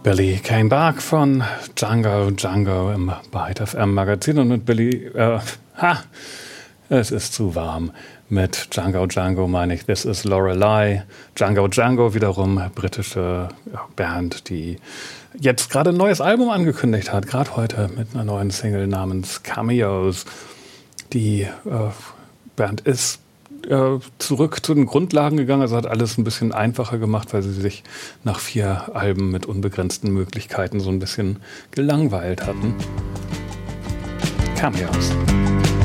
Billy came back von Django im Byte FM Magazin und mit Billy, es ist zu warm. Mit Django meine ich This is Lorelei. Django wiederum britische Band, die jetzt gerade ein neues Album angekündigt hat, gerade heute mit einer neuen Single namens Cameos. Die Band ist zurück zu den Grundlagen gegangen, also hat alles ein bisschen einfacher gemacht, weil sie sich nach 4 Alben mit unbegrenzten Möglichkeiten so ein bisschen gelangweilt hatten. Cameos.